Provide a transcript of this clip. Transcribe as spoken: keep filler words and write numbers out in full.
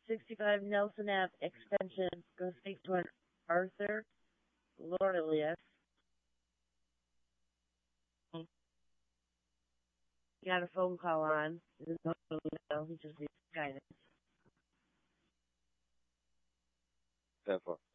sixty-five Nelson Ave extension. Go speak to an Arthur Lorelius. Got a phone call on. He just needs guidance. ten four.